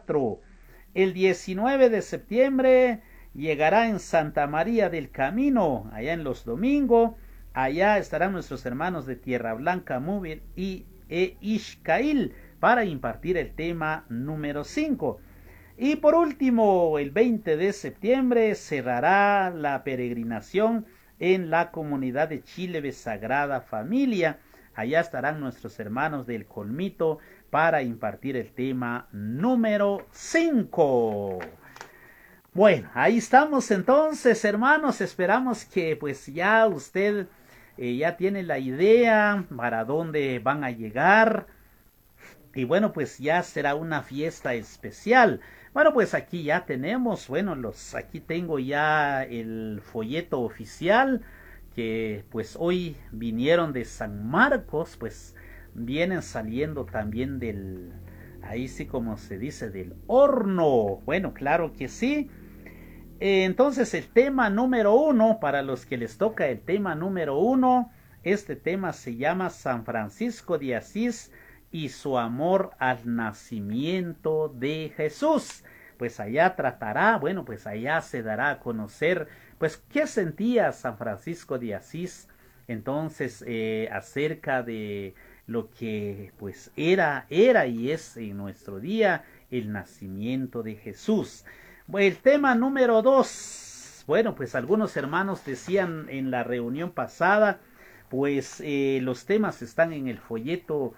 4. El 19 de septiembre llegará en Santa María del Camino, allá en Los Domingos. Allá estarán nuestros hermanos de Tierra Blanca, Múbil y Ixcail para impartir el tema número 5. Y por último, el 20 de septiembre cerrará la peregrinación en la comunidad de Chile Sagrada Familia. Allá estarán nuestros hermanos del Colmito para impartir el tema número 5. Bueno, ahí estamos entonces, hermanos. Esperamos que pues ya usted ya tiene la idea para dónde van a llegar. Y bueno, pues ya será una fiesta especial. Bueno, pues aquí ya tenemos, bueno, aquí tengo ya el folleto oficial que pues hoy vinieron de San Marcos, pues vienen saliendo también ahí sí como se dice, del horno. Bueno, claro que sí. Entonces el tema número 1, para los que les toca el tema número 1, este tema se llama San Francisco de Asís y su amor al nacimiento de Jesús. Pues allá tratará, bueno, pues allá se dará a conocer, pues qué sentía San Francisco de Asís entonces acerca de lo que pues era y es en nuestro día el nacimiento de Jesús. El tema número 2. Bueno, pues algunos hermanos decían en la reunión pasada, pues los temas están en el folleto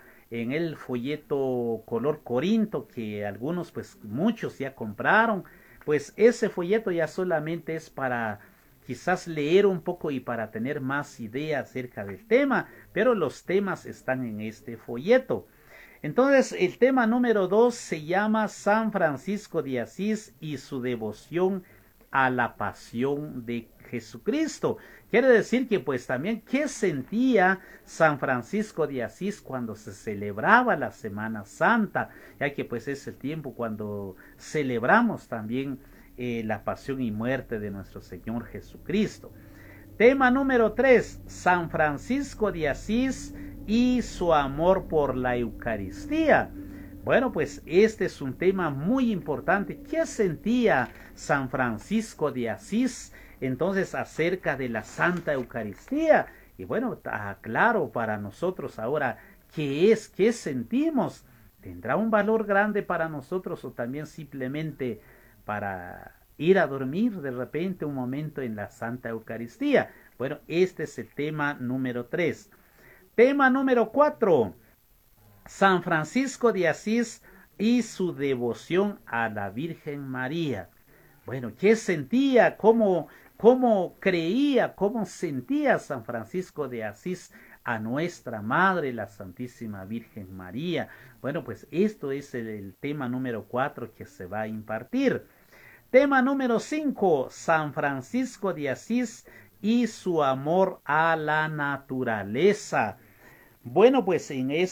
color Corinto, que algunos, pues muchos ya compraron. Pues ese folleto ya solamente es para quizás leer un poco y para tener más idea acerca del tema, pero los temas están en este folleto. Entonces, el tema número 2 se llama San Francisco de Asís y su devoción a la pasión de Jesucristo. Quiere decir que pues también qué sentía San Francisco de Asís cuando se celebraba la Semana Santa, ya que pues es el tiempo cuando celebramos también la pasión y muerte de nuestro Señor Jesucristo. Tema número 3, San Francisco de Asís y su amor por la Eucaristía. Bueno, pues este es un tema muy importante. ¿Qué sentía San Francisco de Asís entonces acerca de la Santa Eucaristía? Y bueno, claro para nosotros ahora, ¿qué sentimos? ¿Tendrá un valor grande para nosotros o también simplemente para ir a dormir de repente un momento en la Santa Eucaristía? Bueno, este es el tema número 3. Tema número 4. San Francisco de Asís y su devoción a la Virgen María. Bueno, ¿qué sentía? ¿Cómo creía? ¿Cómo sentía San Francisco de Asís a nuestra Madre, la Santísima Virgen María? Bueno, pues esto es el tema número 4 que se va a impartir. Tema número 5, San Francisco de Asís y su amor a la naturaleza. Bueno, pues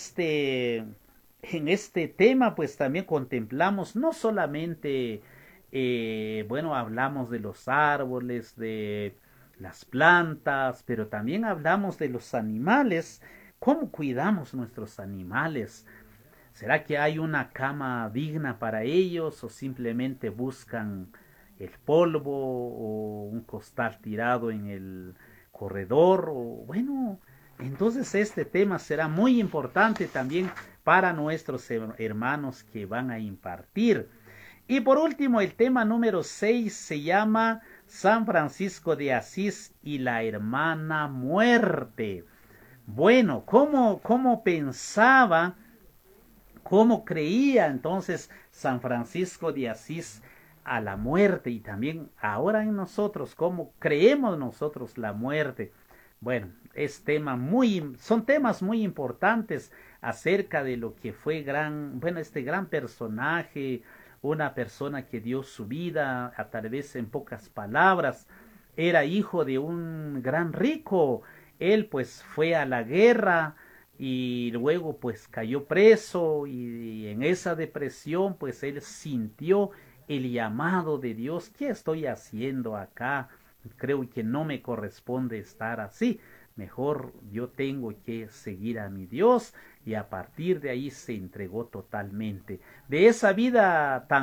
en este tema pues también contemplamos no solamente, bueno, hablamos de los árboles, de las plantas, pero también hablamos de los animales. ¿Cómo cuidamos nuestros animales? ¿Será que hay una cama digna para ellos o simplemente buscan el polvo o un costal tirado en el corredor? O bueno, entonces este tema será muy importante también para nuestros hermanos que van a impartir. Y por último, el tema número 6 se llama San Francisco de Asís y la hermana muerte. Bueno, ¿cómo pensaba? ¿Cómo creía entonces San Francisco de Asís a la muerte? Y también ahora en nosotros, ¿cómo creemos nosotros la muerte? Bueno, son temas muy importantes acerca de lo que fue este gran personaje, una persona que dio su vida, a tal vez en pocas palabras, era hijo de un gran rico. Él pues fue a la guerra y luego pues cayó preso y en esa depresión pues él sintió el llamado de Dios. ¿Qué estoy haciendo acá? Creo que no me corresponde estar así. Mejor yo tengo que seguir a mi Dios, y a partir de ahí se entregó totalmente. De esa vida tan